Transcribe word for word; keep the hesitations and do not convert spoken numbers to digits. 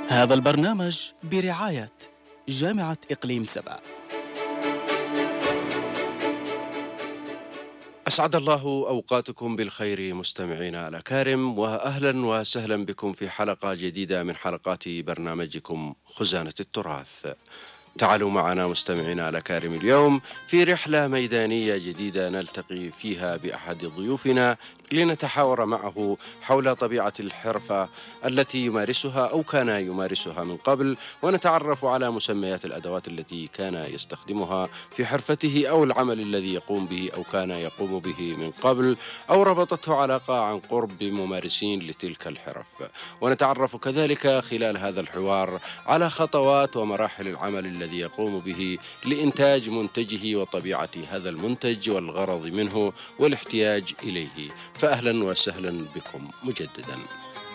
هذا البرنامج برعاية جامعة إقليم سبا. أسعد الله أوقاتكم بالخير مستمعينا الأكارم، وأهلا وسهلا بكم في حلقة جديدة من حلقات برنامجكم خزانة التراث. تعالوا معنا مستمعينا الأكارم اليوم في رحلة ميدانية جديدة نلتقي فيها بأحد ضيوفنا لنتحاور معه حول طبيعة الحرفة التي يمارسها أو كان يمارسها من قبل، ونتعرف على مسميات الأدوات التي كان يستخدمها في حرفته أو العمل الذي يقوم به أو كان يقوم به من قبل، أو ربطته علاقة عن قرب بممارسين لتلك الحرف. ونتعرف كذلك خلال هذا الحوار على خطوات ومراحل العمل الذي يقوم به لإنتاج منتجه وطبيعة هذا المنتج والغرض منه والاحتياج إليه. فأهلا وسهلا بكم مجددا.